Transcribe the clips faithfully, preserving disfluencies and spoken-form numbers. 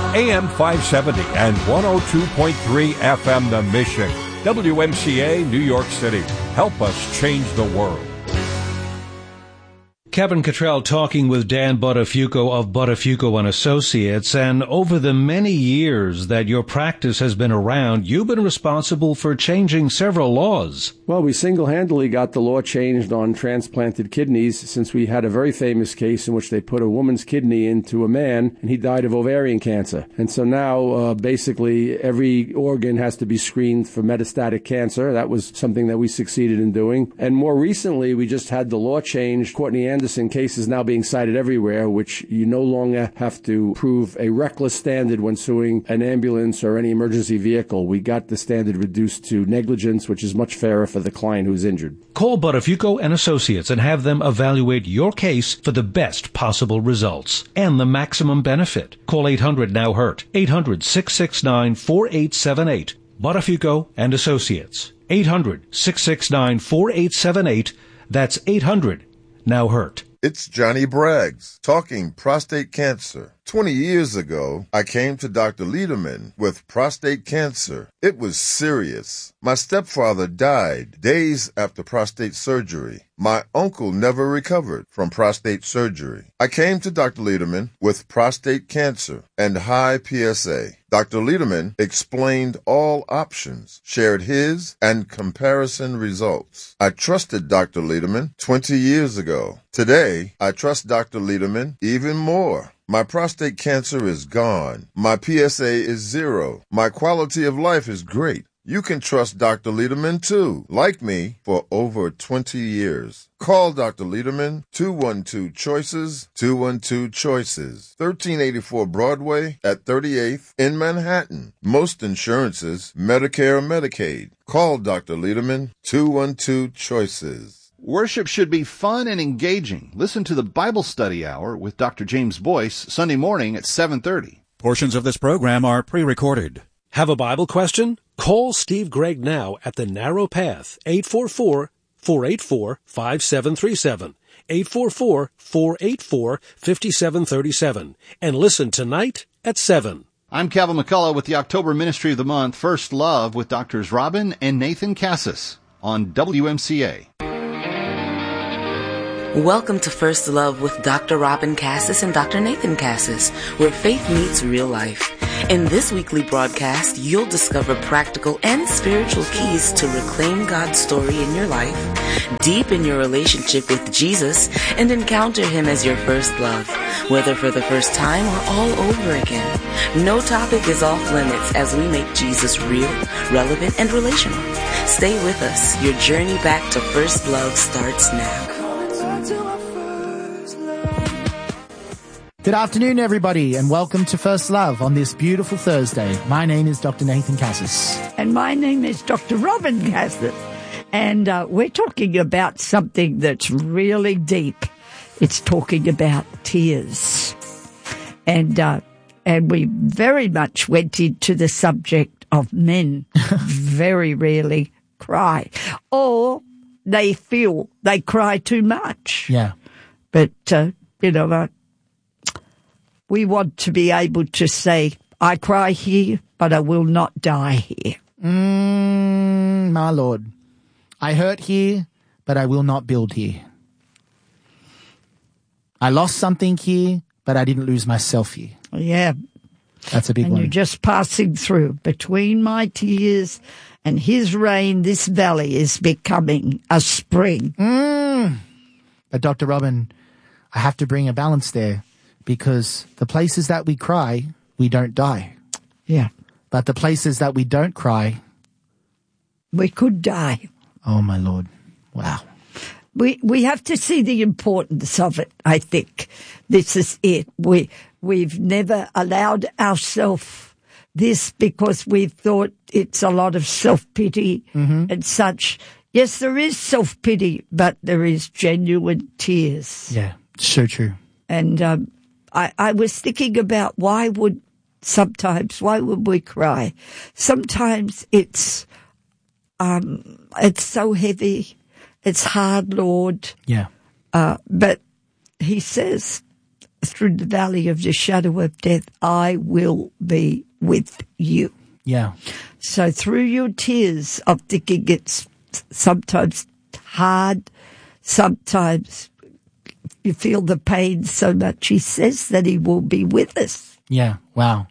A M five seventy and one oh two point three F M The Mission. W M C A, New York City. Help us change the world. Kevin Cottrell talking with Dan Buttafuoco of Buttafuoco and Associates, and over the many years that your practice has been around, you've been responsible for changing several laws. Well, we single-handedly got the law changed on transplanted kidneys, since we had a very famous case in which they put a woman's kidney into a man, and he died of ovarian cancer. And so now, uh, basically, every organ has to be screened for metastatic cancer. That was something that we succeeded in doing. And more recently, we just had the law changed. Courtney Anderson case is now being cited everywhere, which you no longer have to prove a reckless standard when suing an ambulance or any emergency vehicle. We got the standard reduced to negligence, which is much fairer for the client who's injured. Call Buttafuoco and Associates and have them evaluate your case for the best possible results and the maximum benefit. Call eight hundred now hurt, eight hundred, six six nine, four eight seven eight. Buttafuoco and Associates, eight hundred, six six nine, four eight seven eight. That's eight hundred now hurt. It's Johnny Braggs, talking prostate cancer. Twenty years ago, I came to Doctor Lederman with prostate cancer. It was serious. My stepfather died days after prostate surgery. My uncle never recovered from prostate surgery. I came to Doctor Lederman with prostate cancer and high P S A. Doctor Lederman explained all options, shared his and comparison results. I trusted Doctor Lederman twenty years ago. Today, I trust Doctor Lederman even more. My prostate cancer is gone. My P S A is zero. My quality of life is great. You can trust Doctor Lederman, too, like me, for over twenty years. Call Doctor Lederman, two one two choices, two one two choices, thirteen eighty-four Broadway at thirty-eighth in Manhattan. Most insurances, Medicare or Medicaid. Call Doctor Lederman, two one two choices. Worship should be fun and engaging. Listen to the Bible Study Hour with Doctor James Boyce, Sunday morning at seven thirty. Portions of this program are pre-recorded. Have a Bible question? Call Steve Gregg now at The Narrow Path, eight four four, four eight four, five seven three seven, eight four four, four eight four, five seven three seven, and listen tonight at seven. I'm Calvin McCullough with the October Ministry of the Month, First Love, with Doctors Robin and Nathan Cassis on W M C A. Welcome to First Love with Doctor Robin Cassis and Doctor Nathan Cassis, where faith meets real life. In this weekly broadcast, you'll discover practical and spiritual keys to reclaim God's story in your life, deepen your relationship with Jesus, and encounter Him as your first love, whether for the first time or all over again. No topic is off limits as we make Jesus real, relevant, and relational. Stay with us. Your journey back to First Love starts now. Good afternoon, everybody, and welcome to First Love on this beautiful Thursday. My name is Doctor Nathan Cassis. And my name is Doctor Robin Cassis. And uh, we're talking about something that's really deep. It's talking about tears. And, uh, and we very much went into the subject of men very rarely cry. Or they feel they cry too much. Yeah. But, uh, you know, uh, we want to be able to say, I cry here, but I will not die here. Mm, my Lord. I hurt here, but I will not build here. I lost something here, but I didn't lose myself here. Yeah. That's a big and one. And you're just passing through. Between my tears and His rain, this valley is becoming a spring. Mm. But Doctor Robin, I have to bring a balance there. Because the places that we cry, we don't die. Yeah. But the places that we don't cry, we could die. Oh, my Lord. Wow. We we have to see the importance of it, I think. This is it. We, we've never allowed ourselves this because we thought it's a lot of self-pity mm-hmm. and such. Yes, there is self-pity, but there is genuine tears. Yeah, so true. And um, I, I was thinking about why would sometimes, why would we cry? Sometimes it's, um, it's so heavy. It's hard, Lord. Yeah. Uh, but He says, through the valley of the shadow of death, I will be with you. Yeah. So through your tears, I'm thinking it's sometimes hard, sometimes you feel the pain so much. He says that he will be with us. Yeah, wow.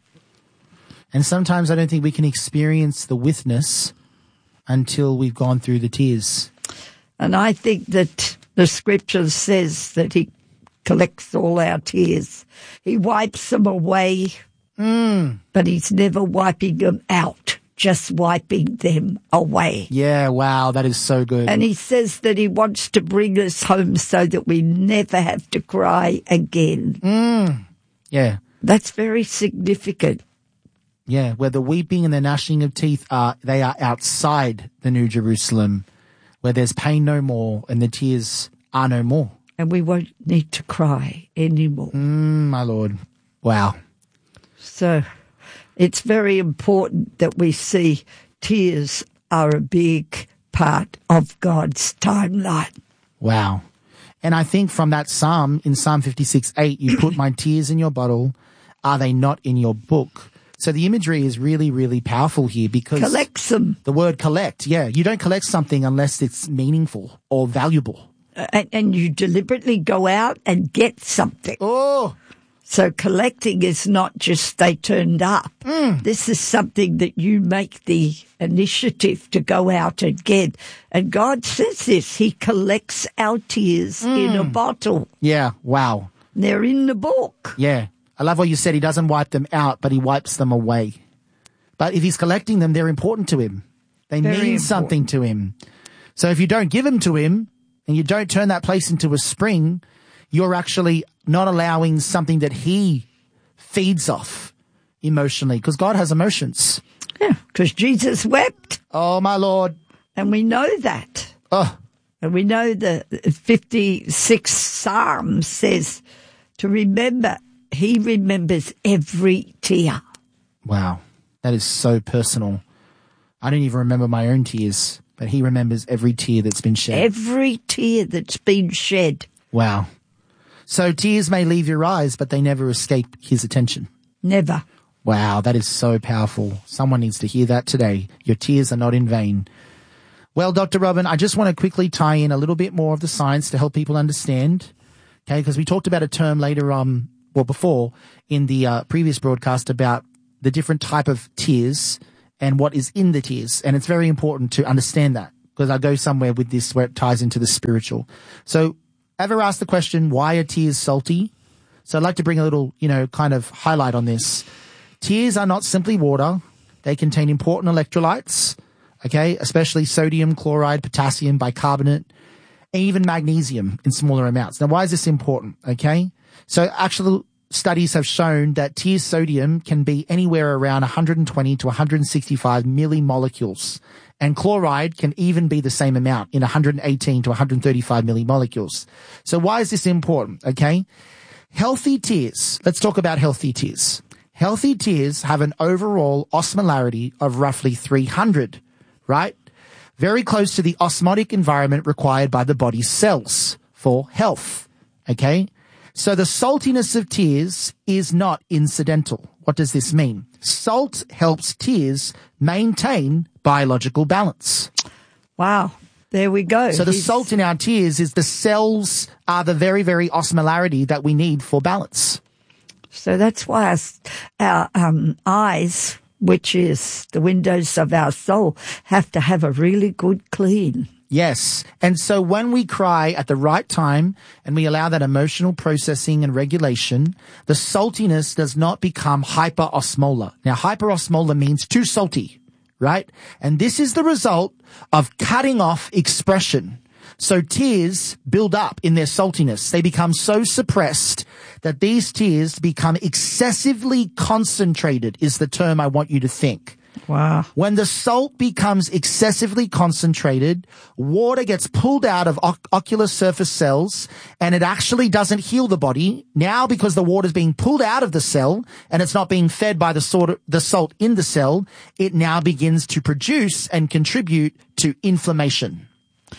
And sometimes I don't think we can experience the witness until we've gone through the tears. And I think that the scripture says that he collects all our tears. He wipes them away, mm. but he's never wiping them out, just wiping them away. Yeah, wow, that is so good. And he says that he wants to bring us home so that we never have to cry again. Mm. Yeah. That's very significant. Yeah, where the weeping and the gnashing of teeth are, they are outside the New Jerusalem, where there's pain no more and the tears are no more. And we won't need to cry anymore. Mm, my Lord. Wow. So it's very important that we see tears are a big part of God's timeline. Wow. And I think from that psalm, in Psalm fifty-six eight, you put my tears in your bottle. Are they not in your book? So the imagery is really, really powerful here because... Collects them. The word collect, yeah. You don't collect something unless it's meaningful or valuable. And, and you deliberately go out and get something. Oh! So collecting is not just they turned up. Mm. This is something that you make the initiative to go out and get. And God says this. He collects our tears Mm. in a bottle. Yeah, wow. They're in the book. Yeah. I love what you said. He doesn't wipe them out, but he wipes them away. But if he's collecting them, they're important to him. They Very mean important. something to him. So if you don't give them to him and you don't turn that place into a spring, you're actually not allowing something that he feeds off emotionally, because God has emotions. Yeah, because Jesus wept. Oh, my Lord. And we know that. Oh. And we know the fifty-sixth Psalm says to remember, he remembers every tear. Wow. That is so personal. I don't even remember my own tears, but he remembers every tear that's been shed. Every tear that's been shed. Wow. So tears may leave your eyes, but they never escape his attention. Never. Wow, that is so powerful. Someone needs to hear that today. Your tears are not in vain. Well, Doctor Robin, I just want to quickly tie in a little bit more of the science to help people understand, okay, because we talked about a term later on, well, before in the uh, previous broadcast about the different type of tears and what is in the tears. And it's very important to understand that, because I go somewhere with this where it ties into the spiritual. So ever asked the question, why are tears salty? So I'd like to bring a little, you know, kind of highlight on this. Tears are not simply water. They contain important electrolytes, okay, especially sodium, chloride, potassium, bicarbonate, and even magnesium in smaller amounts. Now, why is this important, okay? So actual studies have shown that tear sodium can be anywhere around one hundred twenty to one hundred sixty-five millimolecules. And chloride can even be the same amount in one hundred eighteen to one hundred thirty-five millimolecules. So why is this important? Okay. Healthy tears. Let's talk about healthy tears. Healthy tears have an overall osmolarity of roughly three hundred, right? Very close to the osmotic environment required by the body's cells for health. Okay. So the saltiness of tears is not incidental. What does this mean? Salt helps tears maintain biological balance. Wow. There we go. So the He's... salt in our tears is the cells are the very, very osmolarity that we need for balance. So that's why our, our um, eyes, which is the windows of our soul, have to have a really good clean. Yes. And so when we cry at the right time and we allow that emotional processing and regulation, the saltiness does not become hyperosmolar. Now, hyperosmolar means too salty, right? And this is the result of cutting off expression. So tears build up in their saltiness. They become so suppressed that these tears become excessively concentrated is the term I want you to think. Wow. When the salt becomes excessively concentrated, water gets pulled out of oc- ocular surface cells and it actually doesn't heal the body. Now, because the water is being pulled out of the cell and it's not being fed by the sort of, the salt in the cell, it now begins to produce and contribute to inflammation.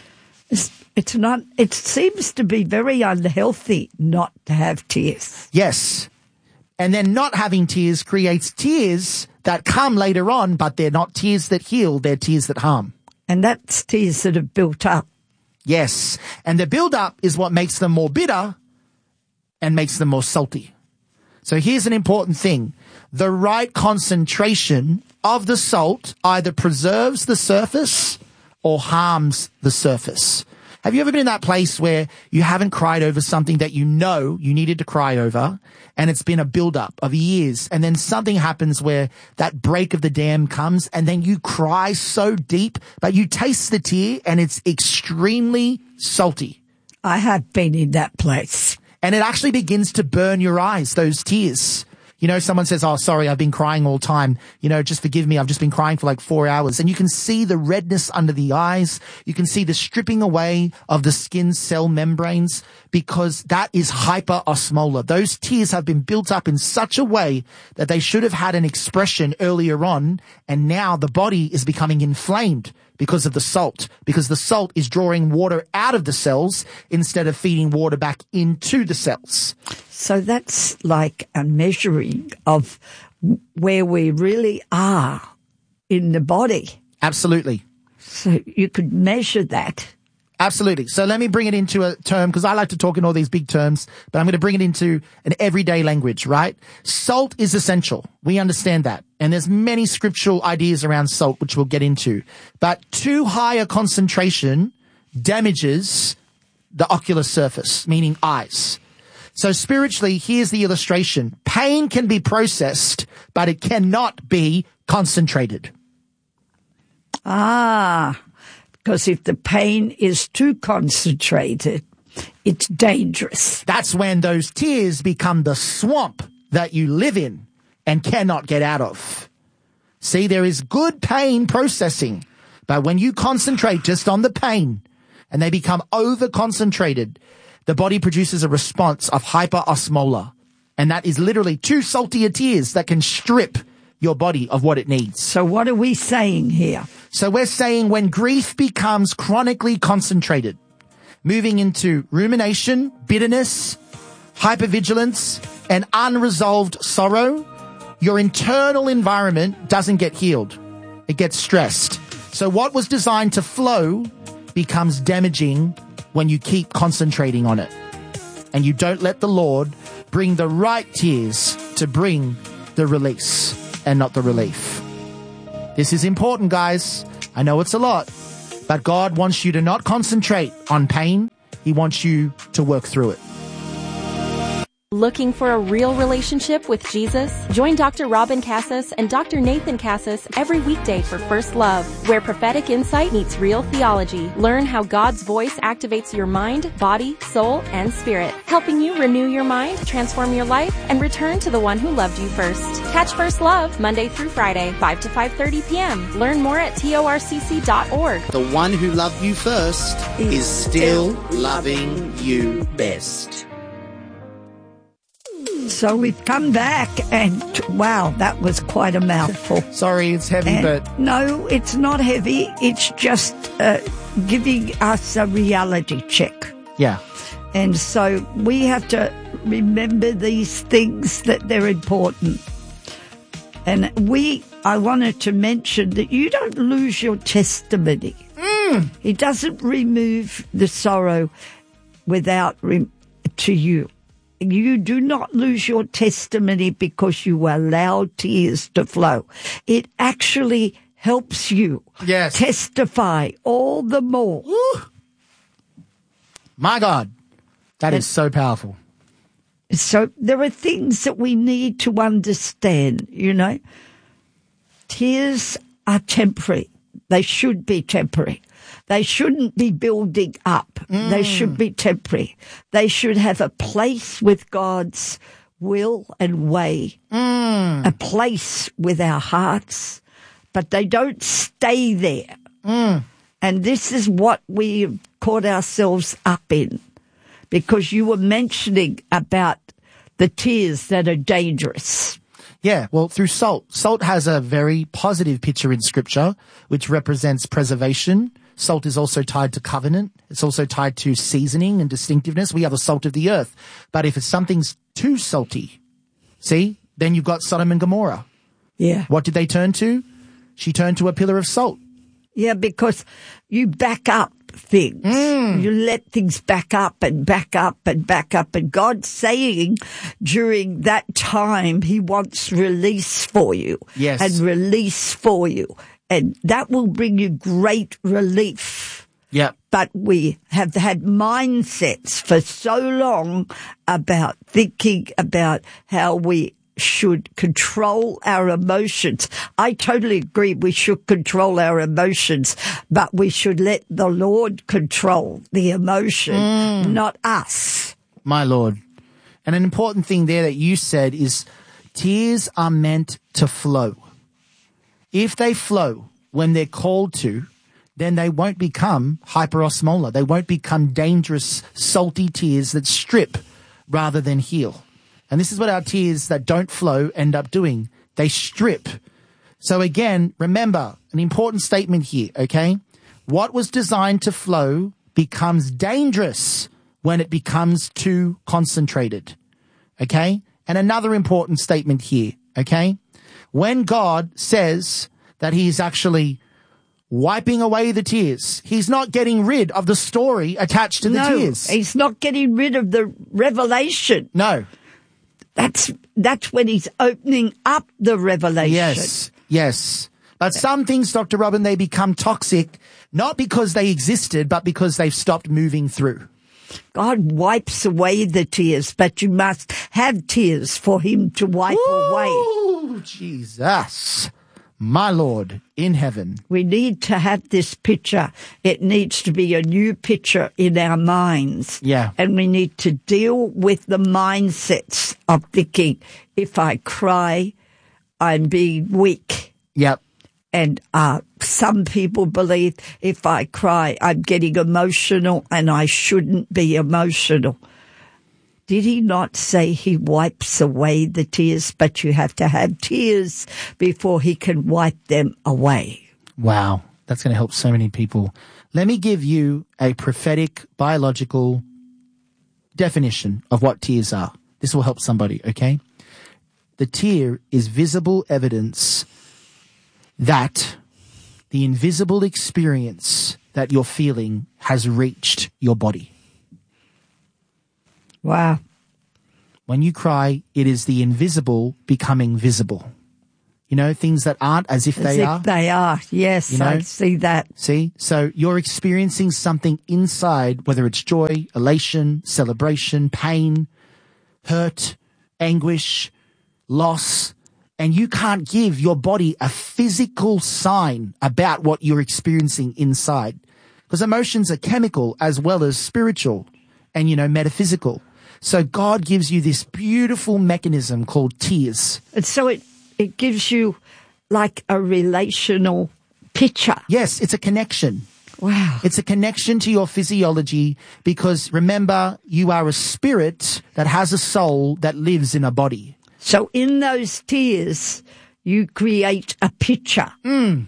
It's, it's not, it seems to be very unhealthy not to have tears. Yes. And then not having tears creates tears that come later on, but they're not tears that heal, they're tears that harm. And that's tears that have built up. Yes. And the build-up is what makes them more bitter and makes them more salty. So here's an important thing. The right concentration of the salt either preserves the surface or harms the surface. Have you ever been in that place where you haven't cried over something that you know you needed to cry over, and it's been a build-up of years, and then something happens where that break of the dam comes, and then you cry so deep, but you taste the tear, and it's extremely salty. I have been in that place. And it actually begins to burn your eyes, those tears. You know, someone says, oh, sorry, I've been crying all the time. You know, just forgive me. I've just been crying for like four hours. And you can see the redness under the eyes. You can see the stripping away of the skin cell membranes, because that is hyperosmolar. Those tears have been built up in such a way that they should have had an expression earlier on. And now the body is becoming inflamed because of the salt, because the salt is drawing water out of the cells instead of feeding water back into the cells. So that's like a measuring of where we really are in the body. Absolutely. So you could measure that. Absolutely. So let me bring it into a term, because I like to talk in all these big terms, but I'm going to bring it into an everyday language, right? Salt is essential. We understand that. And there's many scriptural ideas around salt, which we'll get into. But too high a concentration damages the ocular surface, meaning eyes. So spiritually, here's the illustration. Pain can be processed, but it cannot be concentrated. Ah, because if the pain is too concentrated, it's dangerous. That's when those tears become the swamp that you live in and cannot get out of. See, there is good pain processing, but when you concentrate just on the pain and they become over-concentrated, the body produces a response of hyperosmolar, and that is literally two saltier tears that can strip your body of what it needs. So what are we saying here? So we're saying when grief becomes chronically concentrated, moving into rumination, bitterness, hypervigilance, and unresolved sorrow, your internal environment doesn't get healed. It gets stressed. So what was designed to flow becomes damaging when you keep concentrating on it. And you don't let the Lord bring the right tears to bring the release and not the relief. This is important, guys. I know it's a lot, but God wants you to not concentrate on pain. He wants you to work through it. Looking for a real relationship with Jesus? Join Doctor Robin Cassis and Doctor Nathan Cassis every weekday for First Love, where prophetic insight meets real theology. Learn how God's voice activates your mind, body, soul, and spirit, helping you renew your mind, transform your life, and return to the one who loved you first. Catch First Love Monday through Friday, five to five thirty p.m. Learn more at T O R C C dot org. The one who loved you first is still loving you best. So we've come back, and wow, that was quite a mouthful. Sorry, it's heavy, and but... No, it's not heavy. It's just uh, giving us a reality check. Yeah. And so we have to remember these things, that they're important. And we, I wanted to mention that you don't lose your testimony. Mm. He doesn't remove the sorrow without rem- to you. You do not lose your testimony because you allow tears to flow. It actually helps you yes. testify all the more. Woo. My God, that and is so powerful. So there are things that we need to understand, you know. Tears are temporary. They should be temporary. They shouldn't be building up. Mm. They should be temporary. They should have a place with God's will and way, mm. a place with our hearts, but they don't stay there. Mm. And this is what we've caught ourselves up in, because you were mentioning about the tears that are dangerous. Yeah, well, through salt. Salt has a very positive picture in Scripture, which represents preservation. Salt is also tied to covenant. It's also tied to seasoning and distinctiveness. We are the salt of the earth. But if it's something's too salty, see, then you've got Sodom and Gomorrah. Yeah. What did they turn to? She turned to a pillar of salt. Yeah, because you back up things. Mm. You let things back up and back up and back up. And God's saying during that time, he wants release for you. Yes. And release for you. And that will bring you great relief. Yeah. But we have had mindsets for so long about thinking about how we should control our emotions. I totally agree we should control our emotions, but we should let the Lord control the emotion, mm. not us. My Lord. And an important thing there that you said is tears are meant to flow. If they flow when they're called to, then they won't become hyperosmolar. They won't become dangerous, salty tears that strip rather than heal. And this is what our tears that don't flow end up doing. They strip. So again, remember, an important statement here, okay? What was designed to flow becomes dangerous when it becomes too concentrated, okay? And another important statement here, okay? When God says that he is actually wiping away the tears, he's not getting rid of the story attached to the no, tears. He's not getting rid of the revelation. No. That's that's when he's opening up the revelation. Yes, yes. But some things, Doctor Robin, they become toxic, not because they existed, but because they've stopped moving through. God wipes away the tears, but you must have tears for him to wipe Ooh, away. Jesus, my Lord in heaven. We need to have this picture. It needs to be a new picture in our minds. Yeah. And we need to deal with the mindsets of thinking, if I cry, I'm being weak. Yep. And uh, some people believe if I cry, I'm getting emotional and I shouldn't be emotional. Did he not say he wipes away the tears, but you have to have tears before he can wipe them away? Wow, that's going to help so many people. Let me give you a prophetic, biological definition of what tears are. This will help somebody, okay? The tear is visible evidence that the invisible experience that you're feeling has reached your body. Wow. When you cry, it is the invisible becoming visible. You know, things that aren't as if as they if are. they are. Yes, you know? I see that. See? So you're experiencing something inside, whether it's joy, elation, celebration, pain, hurt, anguish, loss, and you can't give your body a physical sign about what you're experiencing inside. Because emotions are chemical as well as spiritual and, you know, metaphysical. So God gives you this beautiful mechanism called tears. And so it, it gives you like a relational picture. Yes, it's a connection. Wow. It's a connection to your physiology because remember, you are a spirit that has a soul that lives in a body. So in those tears, you create a picture. Mm.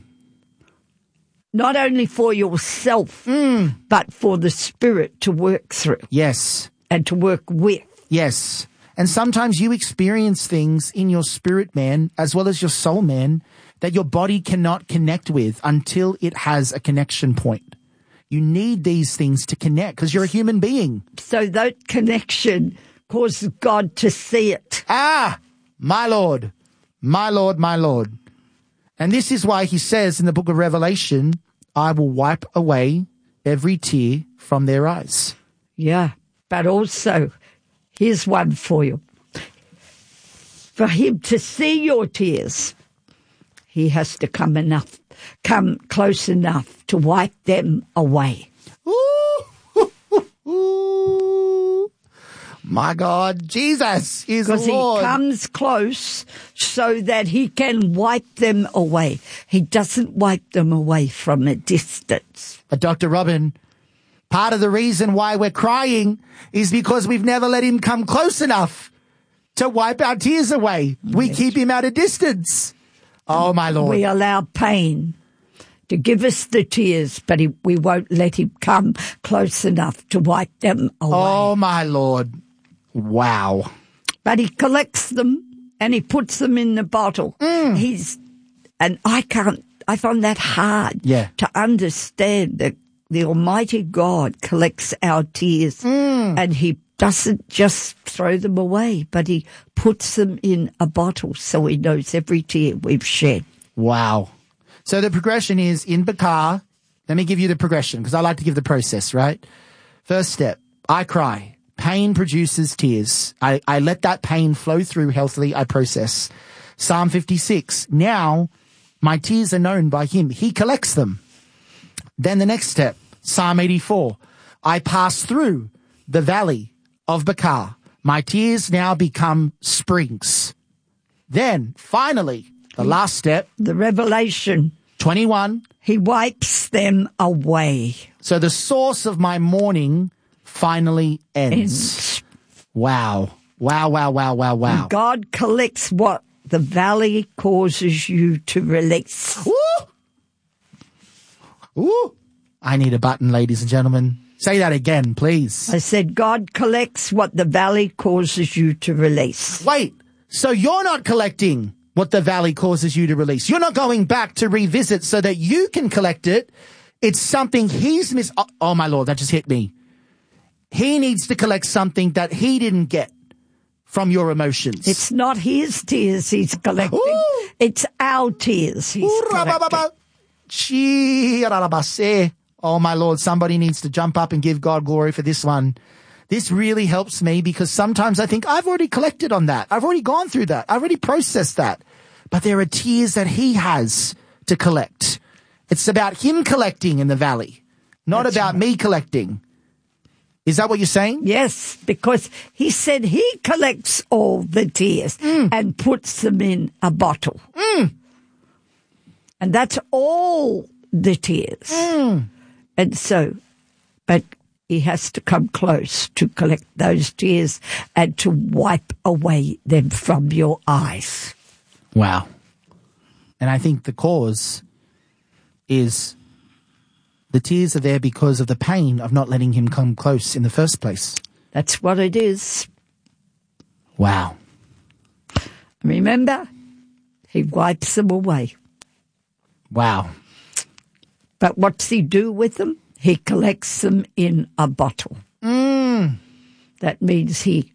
Not only for yourself, mm. but for the spirit to work through. Yes. And to work with. Yes. And sometimes you experience things in your spirit, man, as well as your soul, man, that your body cannot connect with until it has a connection point. You need these things to connect because you're a human being. So that connection causes God to see it. Ah, my Lord, my Lord, my Lord. And this is why he says in the book of Revelation, I will wipe away every tear from their eyes. Yeah, but also, here's one for you. For him to see your tears, he has to come enough, come close enough to wipe them away. Ooh, ooh, ooh. My God, Jesus is Lord. Because he comes close so that he can wipe them away. He doesn't wipe them away from a distance. But Doctor Robin, part of the reason why we're crying is because we've never let him come close enough. to wipe our tears away. We Yes. keep him at a distance. Oh, my Lord. We allow pain to give us the tears, but he, we won't let him come close enough to wipe them away. Oh, my Lord. Wow. But he collects them and he puts them in the bottle. Mm. He's, and I can't, I find that hard Yeah. to understand that the Almighty God collects our tears Mm. and he doesn't just throw them away, but he puts them in a bottle so he knows every tear we've shed. Wow. So the progression is in Bakar. Let me give you the progression because I like to give the process, right? First step, I cry. Pain produces tears. I, I let that pain flow through healthily. I process. Psalm fifty-six. Now my tears are known by him. He collects them. Then the next step, Psalm eighty-four. I pass through the valley of Bakar. My tears now become springs. Then finally, the last step, the Revelation twenty-one. He wipes them away. So the source of my mourning finally ends. Ends. Wow. Wow, wow, wow, wow, wow. God collects what the valley causes you to release. Ooh. Ooh. I need a button, ladies and gentlemen. Say that again, please. I said God collects what the valley causes you to release. Wait, so you're not collecting what the valley causes you to release. You're not going back to revisit so that you can collect it. It's something he's miss. Oh, oh my Lord, that just hit me. He needs to collect something that he didn't get from your emotions. It's not his tears he's collecting. Ooh. It's our tears he's Ooh, collecting. Oh my Lord, somebody needs to jump up and give God glory for this one. This really helps me because sometimes I think I've already collected on that. I've already gone through that. I've already processed that. But there are tears that he has to collect. It's about him collecting in the valley, not That's about right. me collecting. Is that what you're saying? Yes, because he said he collects all the tears Mm. and puts them in a bottle. Mm. And that's all the tears. Mm. And so, but he has to come close to collect those tears and to wipe away them from your eyes. Wow. And I think the cause is the tears are there because of the pain of not letting him come close in the first place. That's what it is. Wow. Remember, he wipes them away. Wow. But what's he do with them? He collects them in a bottle. Mm. That means he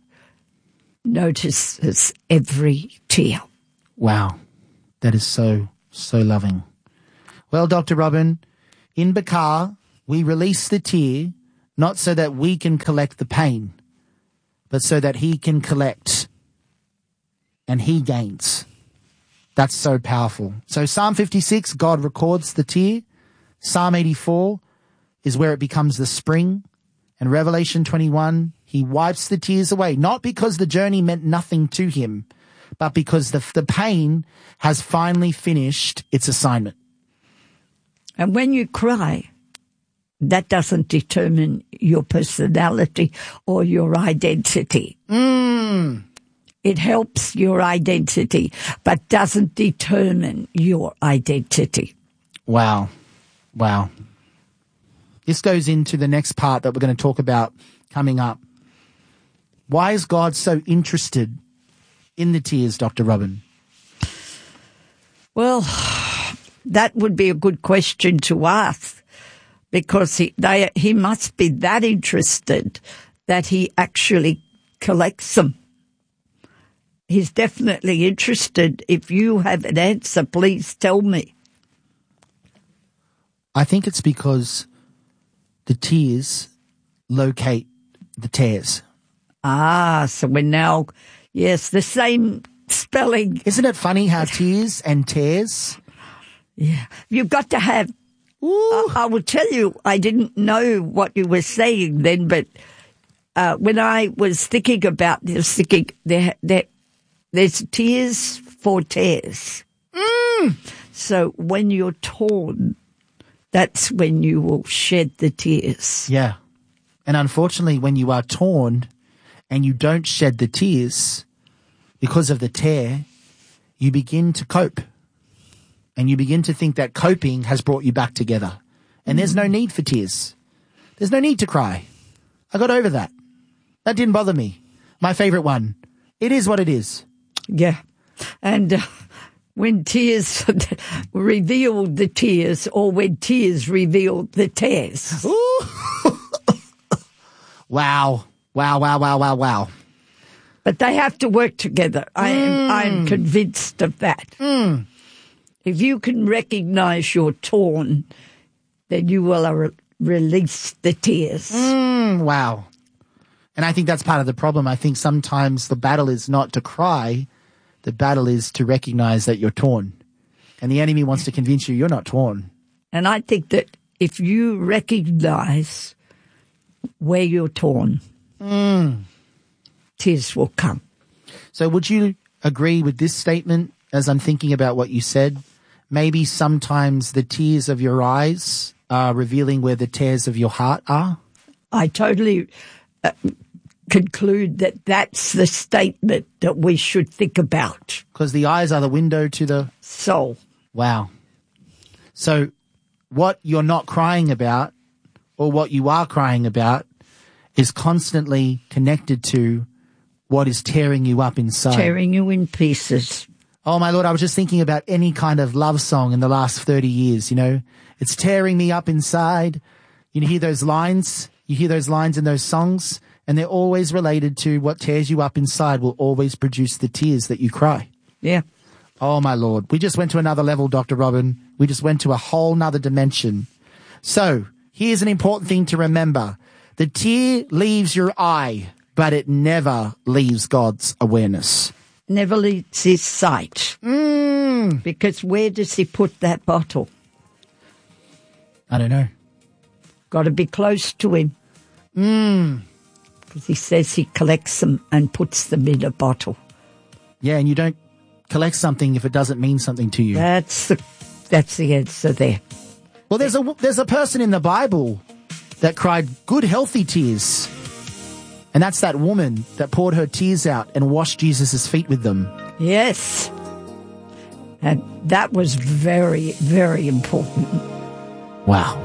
notices every tear. Wow. That is so, so loving. Well, Doctor Robin, in Bakar, we release the tear, not so that we can collect the pain, but so that he can collect and he gains. That's so powerful. So Psalm fifty-six, God records the tear. Psalm eighty-four is where it becomes the spring. And Revelation twenty-one, he wipes the tears away, not because the journey meant nothing to him, but because the, the pain has finally finished its assignment. And when you cry, that doesn't determine your personality or your identity. Mm. It helps your identity, but doesn't determine your identity. Wow. Wow. This goes into the next part that we're going to talk about coming up. Why is God so interested in the tears, Doctor Robin? Well, that would be a good question to ask, because he, they, he must be that interested that he actually collects them. He's definitely interested. If you have an answer, please tell me. I think it's because the tears locate the tears. Ah, so we're now, yes, the same spelling. Isn't it funny how tears and tears? Yeah. You've got to have, I, I will tell you, I didn't know what you were saying then, but uh, when I was thinking about this, thinking there, there, there's tears for tears. Mm. So when you're torn, that's when you will shed the tears. Yeah. And unfortunately, when you are torn and you don't shed the tears, because of the tear, you begin to cope. And you begin to think that coping has brought you back together. And there's no need for tears. There's no need to cry. I got over that. That didn't bother me. My favorite one. It is what it is. Yeah. And uh, when tears revealed the tears, or when tears revealed the tears. Wow. Wow, wow, wow, wow, wow. But they have to work together. I am, Mm. I am convinced of that. Mm. If you can recognize you're torn, then you will re- release the tears. Mm, wow. And I think that's part of the problem. I think sometimes the battle is not to cry. The battle is to recognize that you're torn. And the enemy wants to convince you you're not torn. And I think that if you recognize where you're torn, Mm. tears will come. So would you agree with this statement as I'm thinking about what you said? Maybe sometimes the tears of your eyes are revealing where the tears of your heart are? I totally uh, conclude that that's the statement that we should think about. Because the eyes are the window to the soul. Wow. So what you're not crying about, or what you are crying about, is constantly connected to what is tearing you up inside. Tearing you in pieces. Oh, my Lord, I was just thinking about any kind of love song in the last thirty years, you know. It's tearing me up inside. You hear those lines, you hear those lines in those songs, and they're always related to what tears you up inside will always produce the tears that you cry. Yeah. Oh, my Lord. We just went to another level, Doctor Robin. We just went to a whole nother dimension. So, here's an important thing to remember. The tear leaves your eye, but it never leaves God's awareness. Never leaves his sight. Mm. Because where does he put that bottle? I don't know. Got to be close to him. Mm. Because he says he collects them and puts them in a bottle. Yeah, and you don't collect something if it doesn't mean something to you. That's the, that's the answer there. Well, there's a, there's a person in the Bible that cried good, healthy tears. And that's that woman that poured her tears out and washed Jesus' feet with them. Yes. And that was very, very important. Wow.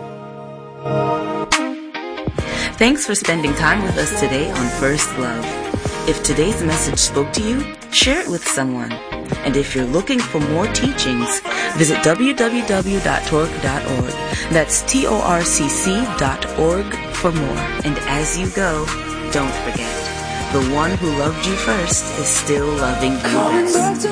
Thanks for spending time with us today on First Love. If today's message spoke to you, share it with someone. And if you're looking for more teachings, visit w w w dot torc dot org. That's T O R C C dot org for more. And as you go, don't forget, the one who loved you first is still loving you best.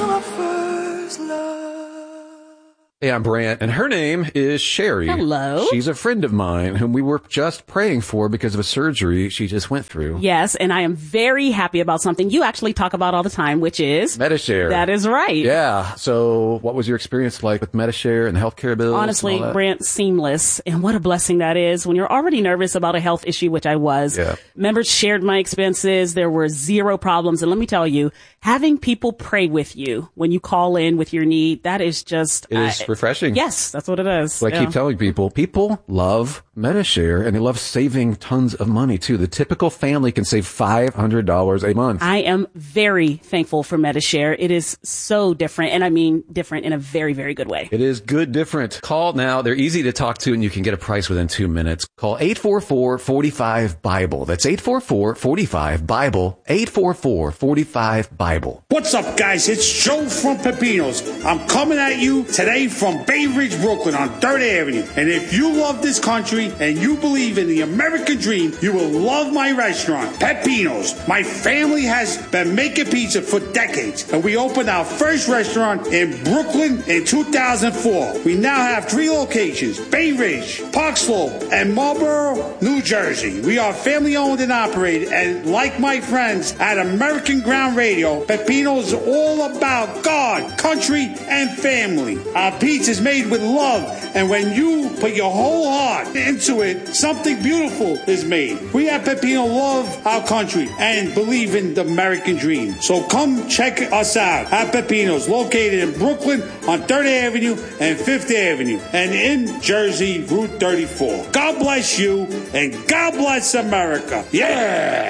Hey, I'm Brant, and her name is Sherry. Hello. She's a friend of mine whom we were just praying for because of a surgery she just went through. Yes, and I am very happy about something you actually talk about all the time, which is Medi-Share. That is right. Yeah. So what was your experience like with Medi-Share and healthcare bills? Honestly, Brant, seamless. And what a blessing that is when you're already nervous about a health issue, which I was. Yeah. Members shared my expenses. There were zero problems. And let me tell you, having people pray with you when you call in with your need, that is just... It is I, refreshing. Yes, that's what it is. So I yeah. keep telling people, people love Medi-Share and they love saving tons of money too. The typical family can save five hundred dollars a month. I am very thankful for Medi-Share. It is so different, and I mean different in a very, very good way. It is good different. Call now. They're easy to talk to and you can get a price within two minutes. Call eight four four, four five, Bible. That's eight four four, four five, Bible. eight four four, four five, Bible. What's up, guys? It's Joe from Pepinos. I'm coming at you today from Bay Ridge, Brooklyn on third Avenue. And if you love this country and you believe in the American dream, you will love my restaurant, Pepinos. My family has been making pizza for decades, and we opened our first restaurant in Brooklyn in two thousand four. We now have three locations, Bay Ridge, Park Slope, and Marlboro, New Jersey. We are family owned and operated, and like my friends at American Ground Radio, Pepinos is all about God, country, and family. Our pizza is made with love, and when you put your whole heart into it, something beautiful is made. We at Pepino love our country and believe in the American dream. So come check us out at Pepino's, located in Brooklyn on third Avenue and fifth Avenue, and in Jersey, Route thirty-four. God bless you, and God bless America. Yeah!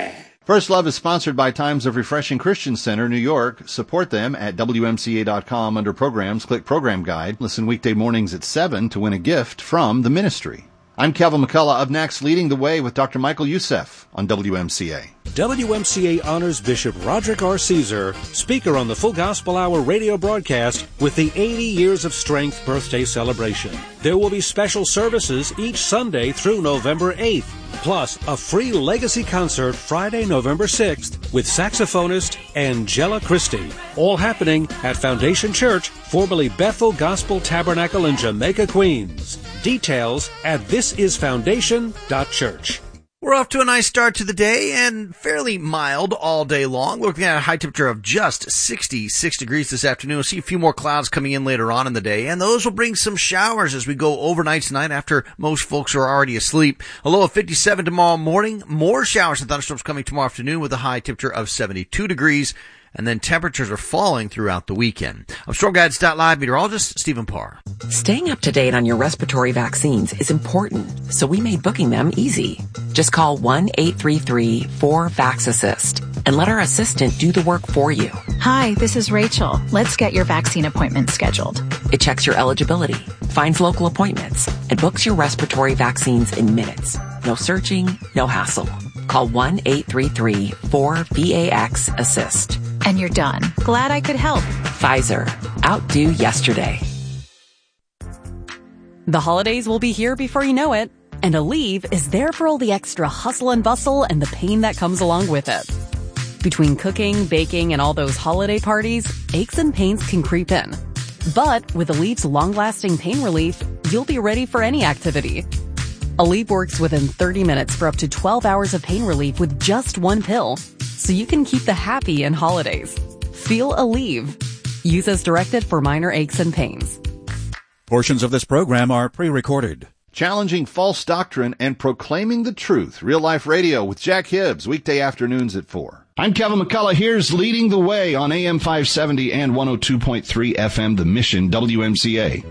First Love is sponsored by Times of Refreshing Christian Center, New York. Support them at W M C A dot com under Programs. Click Program Guide. Listen weekday mornings at seven to win a gift from the ministry. I'm Kevin McCullough. Up next, Leading the Way with Doctor Michael Youssef on W M C A. W M C A honors Bishop Roderick R. Caesar, speaker on the Full Gospel Hour radio broadcast, with the eighty Years of Strength birthday celebration. There will be special services each Sunday through November eighth, plus a free legacy concert Friday, November sixth, with saxophonist Angela Christie. All happening at Foundation Church, formerly Bethel Gospel Tabernacle in Jamaica, Queens. Details at this is foundation dot church. We're off to a nice start to the day and fairly mild all day long. We're looking at a high temperature of just sixty-six degrees this afternoon. We'll see a few more clouds coming in later on in the day, and those will bring some showers as we go overnight tonight after most folks are already asleep. A low of fifty-seven tomorrow morning. More showers and thunderstorms coming tomorrow afternoon with a high temperature of seventy-two degrees. And then temperatures are falling throughout the weekend. I'm Storm Guides dot live meteorologist Stephen Parr. Staying up to date on your respiratory vaccines is important, so we made booking them easy. Just call one eight three three four vax assist and let our assistant do the work for you. Hi, this is Rachel. Let's get your vaccine appointment scheduled. It checks your eligibility, finds local appointments, and books your respiratory vaccines in minutes. No searching, no hassle. Call one eight three three four vax assist. And you're done. Glad I could help. Pfizer. Outdo yesterday. The holidays will be here before you know it, and Aleve is there for all the extra hustle and bustle and the pain that comes along with it. Between cooking, baking, and all those holiday parties, aches and pains can creep in. But with Aleve's long-lasting pain relief, you'll be ready for any activity. Aleve works within thirty minutes for up to twelve hours of pain relief with just one pill, so you can keep the happy in holidays. Feel Aleve. Use as directed for minor aches and pains. Portions of this program are pre-recorded. Challenging false doctrine and proclaiming the truth. Real Life Radio with Jack Hibbs, weekday afternoons at four. I'm Kevin McCullough. Here's Leading the Way on A M five seventy and one oh two point three F M, The Mission, W M C A.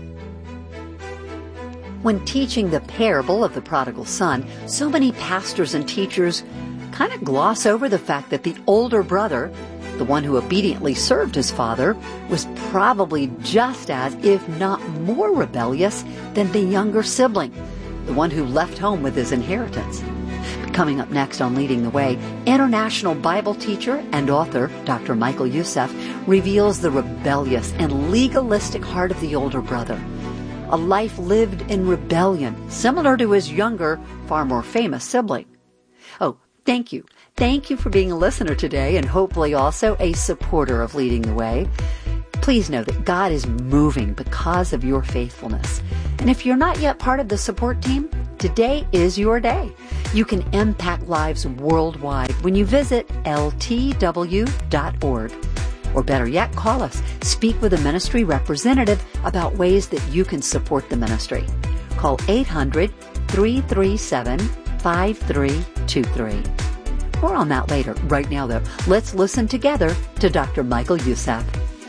When teaching the parable of the prodigal son, so many pastors and teachers kind of gloss over the fact that the older brother, the one who obediently served his father, was probably just as, if not more rebellious than the younger sibling, the one who left home with his inheritance. Coming up next on Leading the Way, international Bible teacher and author Doctor Michael Youssef reveals the rebellious and legalistic heart of the older brother. A life lived in rebellion, similar to his younger, far more famous sibling. Oh, thank you. Thank you for being a listener today and hopefully also a supporter of Leading the Way. Please know that God is moving because of your faithfulness. And if you're not yet part of the support team, today is your day. You can impact lives worldwide when you visit L T W dot org. Or better yet, call us. Speak with a ministry representative about ways that you can support the ministry. Call eight hundred, three three seven, five three two three. More on that later. Right now, though, let's listen together to Doctor Michael Youssef.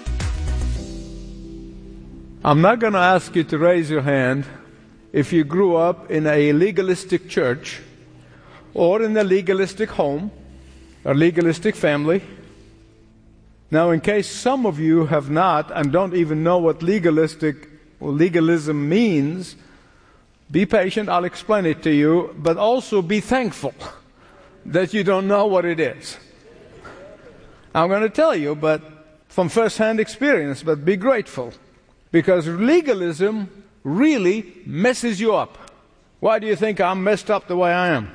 I'm not going to ask you to raise your hand if you grew up in a legalistic church or in a legalistic home, a legalistic family. Now, in case some of you have not and don't even know what legalistic or legalism means, be patient, I'll explain it to you, but also be thankful that you don't know what it is. I'm going to tell you, but from first-hand experience, but be grateful, because legalism really messes you up. Why do you think I'm messed up the way I am?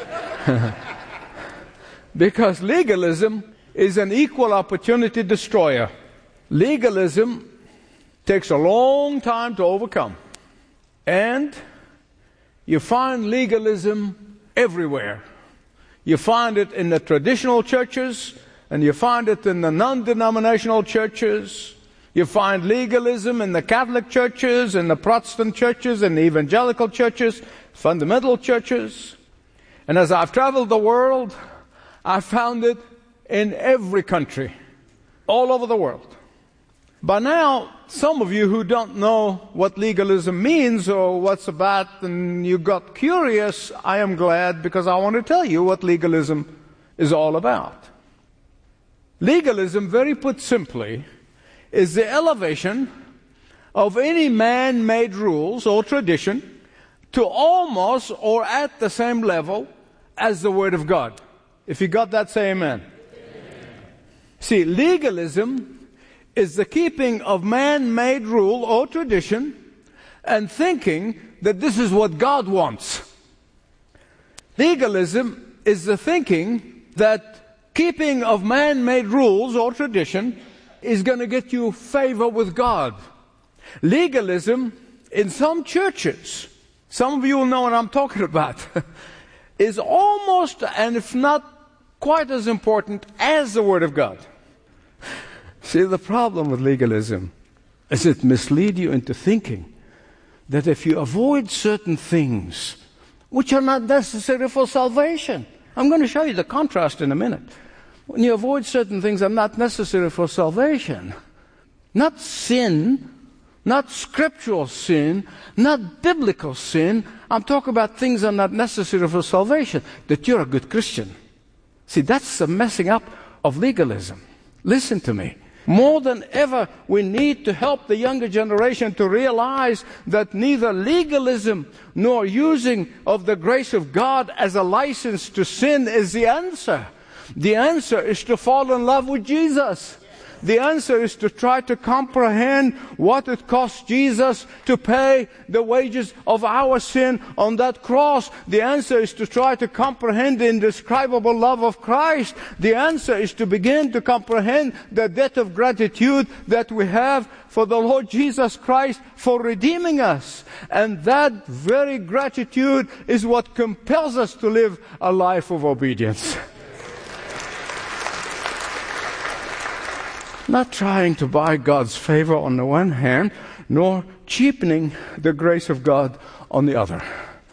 Because legalism is an equal opportunity destroyer. Legalism takes a long time to overcome. And you find legalism everywhere. You find it in the traditional churches, and you find it in the non-denominational churches. You find legalism in the Catholic churches, in the Protestant churches, in the evangelical churches, fundamental churches. And as I've traveled the world, I've found it in every country, all over the world. By now, some of you who don't know what legalism means or what's about, and you got curious, I am glad, because I want to tell you what legalism is all about. Legalism, very put simply, is the elevation of any man-made rules or tradition to almost or at the same level as the Word of God. If you got that, say amen. Amen. See, legalism is the keeping of man-made rule or tradition and thinking that this is what God wants. Legalism is the thinking that keeping of man-made rules or tradition is going to get you favor with God. Legalism in some churches, some of you will know what I'm talking about, is almost, and if not quite as important as the Word of God. See, the problem with legalism is it misleads you into thinking that if you avoid certain things which are not necessary for salvation, I'm going to show you the contrast in a minute. When you avoid certain things that are not necessary for salvation, not sin, not scriptural sin, not biblical sin, I'm talking about things that are not necessary for salvation, that you're a good Christian. See, that's the messing up of legalism. Listen to me. More than ever, we need to help the younger generation to realize that neither legalism nor using of the grace of God as a license to sin is the answer. The answer is to fall in love with Jesus. The answer is to try to comprehend what it cost Jesus to pay the wages of our sin on that cross. The answer is to try to comprehend the indescribable love of Christ. The answer is to begin to comprehend the debt of gratitude that we have for the Lord Jesus Christ for redeeming us. And that very gratitude is what compels us to live a life of obedience. Not trying to buy God's favor on the one hand, nor cheapening the grace of God on the other.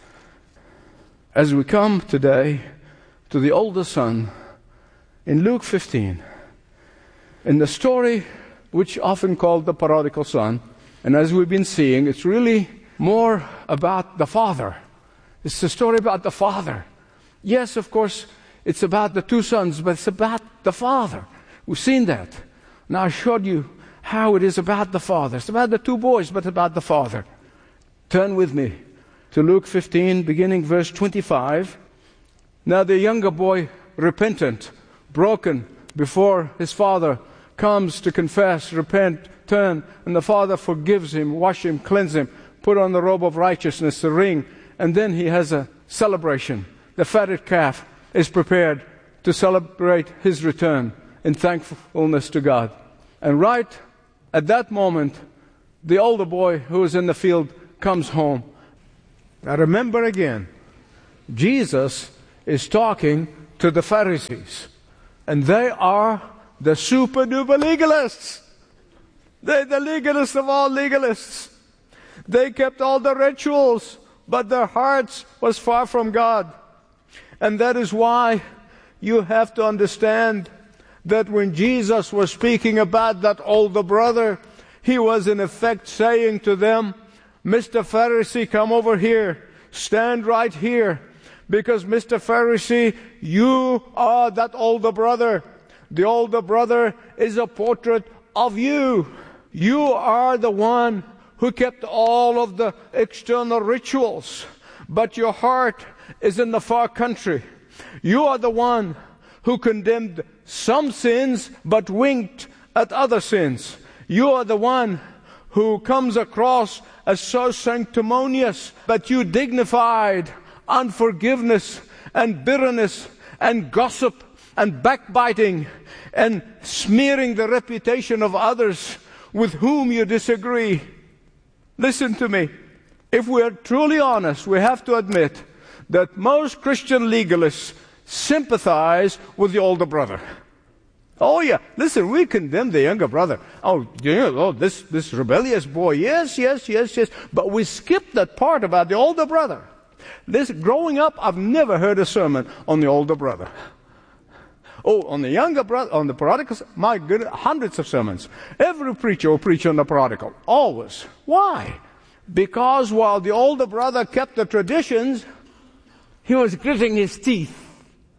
As we come today to the older son in Luke fifteen, in the story which often called the prodigal son, and as we've been seeing, it's really more about the father. It's the story about the father. Yes, of course, it's about the two sons, but it's about the father. We've seen that. Now I showed you how it is about the father. It's about the two boys, but about the father. Turn with me to Luke fifteen, beginning verse twenty-five. Now the younger boy, repentant, broken before his father, comes to confess, repent, turn, and the father forgives him, wash him, cleanse him, put on the robe of righteousness, the ring, and then he has a celebration. The fatted calf is prepared to celebrate his return in thankfulness to God. And right at that moment, the older boy who is in the field comes home. Now remember again, Jesus is talking to the Pharisees, and they are the super duper legalists. They're the legalists of all legalists. They kept all the rituals, but their hearts was far from God. And that is why you have to understand that when Jesus was speaking about that older brother, he was in effect saying to them, Mister Pharisee, come over here. Stand right here. Because Mister Pharisee, you are that older brother. The older brother is a portrait of you. You are the one who kept all of the external rituals, but your heart is in the far country. You are the one who condemned some sins but winked at other sins. You are the one who comes across as so sanctimonious, but you dignified unforgiveness and bitterness and gossip and backbiting and smearing the reputation of others with whom you disagree. Listen to me. If we are truly honest, we have to admit that most Christian legalists sympathize with the older brother. Oh yeah, listen, we condemn the younger brother. Oh, yeah, oh, this, this rebellious boy. Yes, yes, yes, yes. But we skip that part about the older brother. This, growing up, I've never heard a sermon on the older brother. Oh, on the younger brother, on the prodigal, my goodness, hundreds of sermons. Every preacher will preach on the prodigal. Always. Why? Because while the older brother kept the traditions, he was gritting his teeth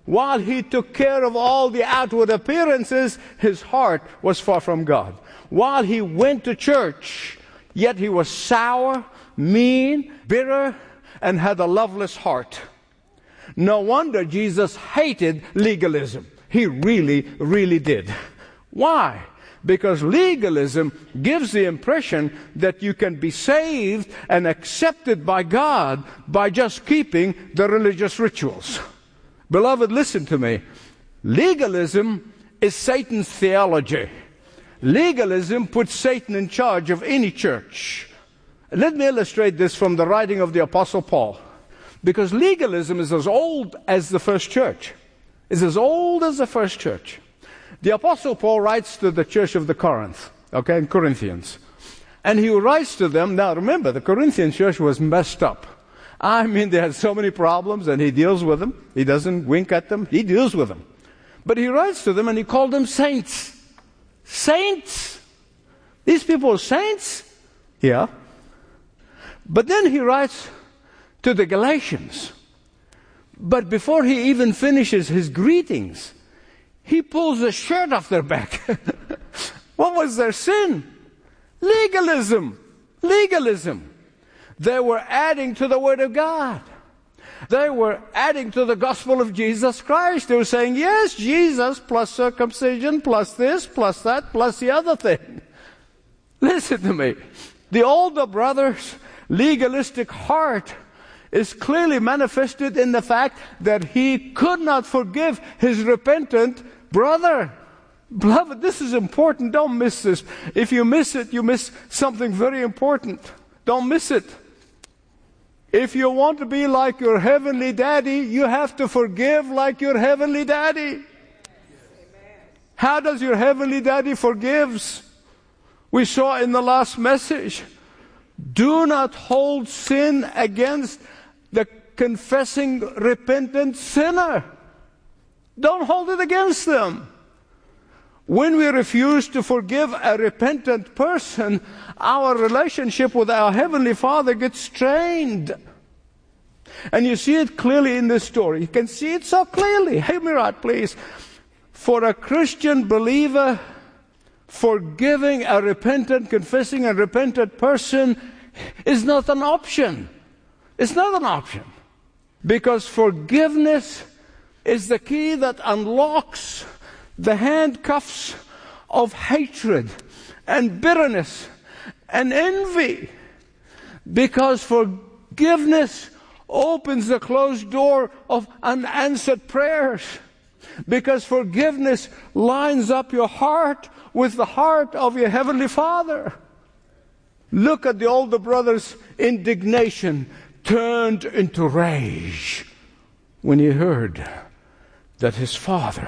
While he took care of all the outward appearances, his heart was far from God. While he went to church, yet he was sour, mean, bitter, and had a loveless heart. No wonder Jesus hated legalism. He really, really did. Why? Because legalism gives the impression that you can be saved and accepted by God by just keeping the religious rituals. Beloved, listen to me. Legalism is Satan's theology. Legalism puts Satan in charge of any church. Let me illustrate this from the writing of the Apostle Paul. Because legalism is as old as the first church. It's as old as the first church. The Apostle Paul writes to the church of the Corinth, okay, in Corinthians. And he writes to them, now remember, the Corinthian church was messed up. I mean, they had so many problems, and he deals with them. He doesn't wink at them. He deals with them. But he writes to them, and he called them saints. Saints! These people are saints? Yeah. But then he writes to the Galatians. But before he even finishes his greetings, he pulls a shirt off their back. What was their sin? Legalism. Legalism. They were adding to the Word of God. They were adding to the gospel of Jesus Christ. They were saying, yes, Jesus plus circumcision, plus this, plus that, plus the other thing. Listen to me. The older brother's legalistic heart is clearly manifested in the fact that he could not forgive his repentant brother. Beloved, this is important. Don't miss this. If you miss it, you miss something very important. Don't miss it. If you want to be like your heavenly daddy, you have to forgive like your heavenly daddy. How does your heavenly daddy forgives? We saw in the last message, do not hold sin against the confessing, repentant sinner. Don't hold it against them. When we refuse to forgive a repentant person, our relationship with our Heavenly Father gets strained. And you see it clearly in this story. You can see it so clearly. Hear me right, please. For a Christian believer, forgiving a repentant, confessing a repentant person is not an option. It's not an option. Because forgiveness is the key that unlocks the handcuffs of hatred and bitterness and envy. Because forgiveness opens the closed door of unanswered prayers. Because forgiveness lines up your heart with the heart of your Heavenly Father. Look at the older brother's indignation turned into rage when he heard that his father